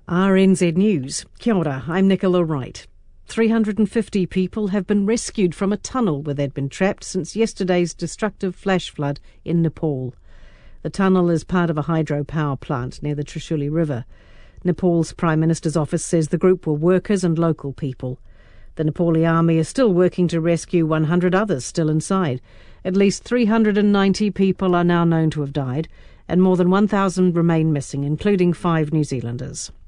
RNZ News. Kia ora, I'm Nicola Wright. 350 people have been rescued from a tunnel where they'd been trapped since yesterday's destructive flash flood in Nepal. The tunnel is part of a hydropower plant near the Trishuli River. Nepal's Prime Minister's office says the group were workers and local people. The Nepali army is still working to rescue 100 others still inside. At least 390 people are now known to have died, and more than 1,000 remain missing, including 5 New Zealanders.